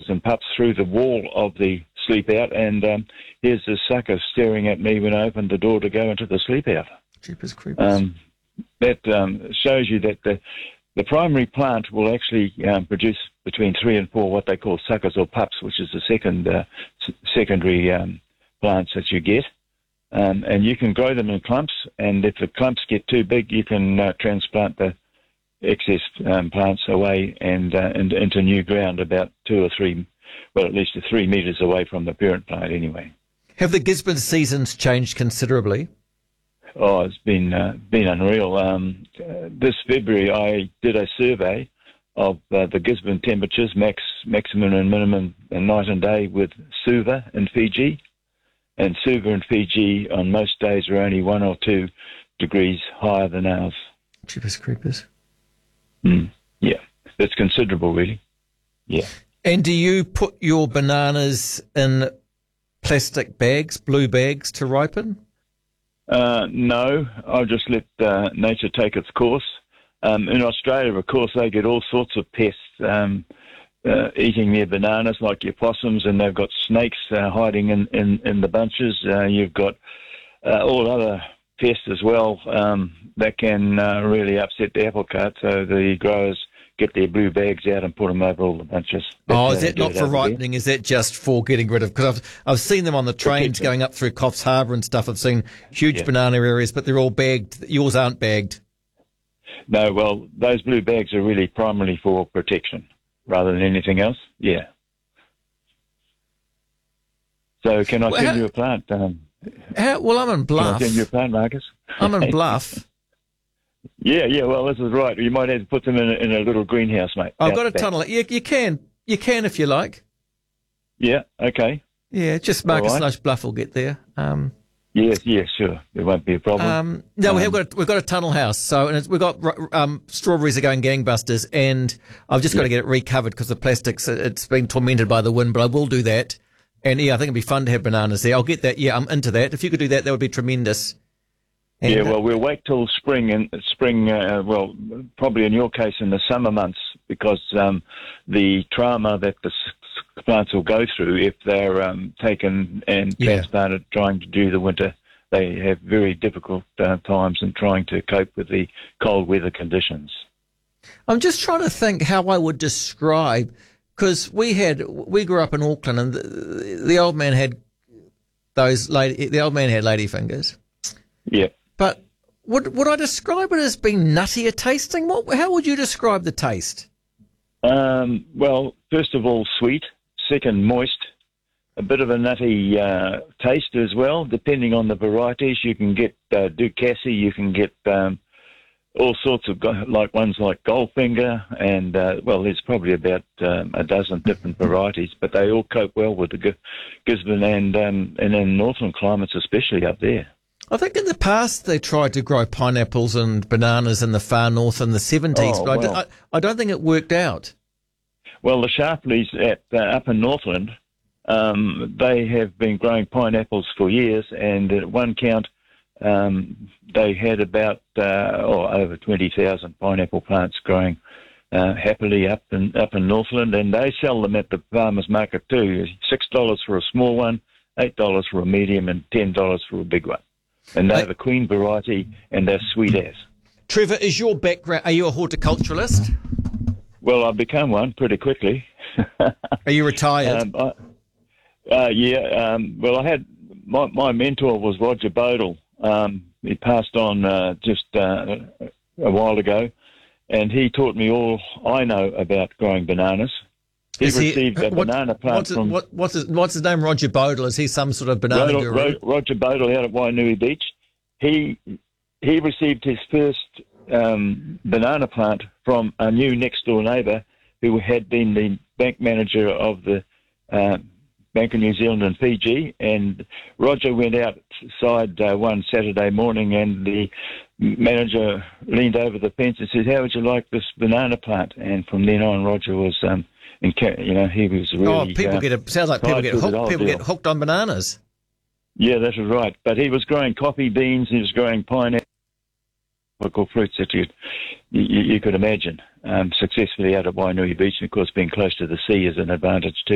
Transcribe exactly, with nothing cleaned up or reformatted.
and pups through the wall of the sleep out, and um, here's the sucker staring at me when I opened the door to go into the sleep out. Jeepers creepers. Um, that um, shows you that the, the primary plant will actually um, produce between three and four what they call suckers or pups, which is the second uh, s- secondary um, plants that you get. Um, and you can grow them in clumps, and if the clumps get too big, you can uh, transplant the excess um, plants away and, uh, and into new ground about two or three, well, at least three metres away from the parent plant anyway. Have the Gisborne seasons changed considerably? Oh, it's been uh, been unreal. Um, uh, this February, I did a survey of uh, the Gisborne temperatures, max, maximum and minimum, and night and day with Suva in Fiji. And Suva and Fiji on most days are only one or two degrees higher than ours. Jeepers creepers. Mm, yeah, that's considerable, really. Yeah. And do you put your bananas in plastic bags, blue bags, to ripen? Uh, no, I'll just let uh, nature take its course. Um, in Australia, of course, they get all sorts of pests um, uh, eating their bananas, like your possums, and they've got snakes uh, hiding in, in, in the bunches. Uh, you've got uh, all other pests as well um, that can uh, really upset the apple cart, so the growers get their blue bags out and put them over all the bunches. Oh, is that not for ripening? Is that just for getting rid of? Because I've I've seen them on the trains going up through Coffs Harbour and stuff. I've seen huge yeah. banana areas, but they're all bagged. Yours aren't bagged. No, well, those blue bags are really primarily for protection rather than anything else. Yeah. So can I well, send how, you a plant? Um, how, well, I'm in Bluff. Can I send you a plant, Marcus? I'm in Bluff. Yeah, yeah, well, this is right. You might have to put them in a, in a little greenhouse, mate. I've got a back. tunnel. You, you can. You can if you like. Yeah, okay. Yeah, just Marcus right. Slush Bluff will get there. Um, yes, yes, sure. There won't be a problem. Um, no, um, we have got a, we've got a tunnel house, so and it's, we've got um, strawberries are going gangbusters, and I've just got yeah. to get it recovered because the plastics, it's been tormented by the wind, but I will do that. And yeah, I think it'd be fun to have bananas there. I'll get that. Yeah, I'm into that. If you could do that, that would be tremendous. And, yeah, well, we'll wait till spring, and spring. Uh, well, probably in your case in the summer months, because um, the trauma that the plants will go through if they're um, taken and yeah. transplanted, trying to do the winter, they have very difficult uh, times in trying to cope with the cold weather conditions. I'm just trying to think how I would describe, because we had we grew up in Auckland, and the, the old man had those lady. The old man had ladyfingers. Yeah. But would would I describe it as being nuttier tasting? What? How would you describe the taste? Um, well, first of all, sweet. Second, moist. A bit of a nutty uh, taste as well, depending on the varieties. You can get uh, Ducasse, you can get um, all sorts of, like ones like Goldfinger, and, uh, well, there's probably about um, a dozen different varieties, but they all cope well with the Gisborne and, um, and in northern climates, especially up there. I think in the past they tried to grow pineapples and bananas in the far north in the seventies, oh, but well. I, I don't think it worked out. Well, the Sharpleys at uh, up in Northland, um, they have been growing pineapples for years, and at one count, um, they had about uh, oh, over twenty thousand pineapple plants growing uh, happily up in up in Northland, and they sell them at the farmers market too. Six dollars for a small one, eight dollars for a medium, and ten dollars for a big one. And they're the Queen variety, and they're sweet as. Trevor, is your background, are you a horticulturalist? Well, I've become one pretty quickly. Are you retired? Um, I, uh, yeah. Um, well, I had, my, my mentor was Roger Bodle. Um, he passed on uh, just uh, a while ago, and he taught me all I know about growing bananas. He Is received he, a what, banana plant what's, from... What, what's, his, what's his name, Roger Bodle? Is he some sort of banana Rodel, guru? Ro, Roger Bodle out at Wainui Beach. He he received his first um, banana plant from a new next-door neighbour who had been the bank manager of the uh, Bank of New Zealand and Fiji. And Roger went outside uh, one Saturday morning, and the manager leaned over the fence and said, "How would you like this banana plant?" And from then on, Roger was... Um, And, you know, he was really... Oh, people uh, get a, sounds like people get hooked. People deal. get hooked on bananas. Yeah, that's right. But he was growing coffee beans. He was growing pineapple, fruits that you you, you could imagine um, successfully out at Wainui Beach. And of course, being close to the sea is an advantage too.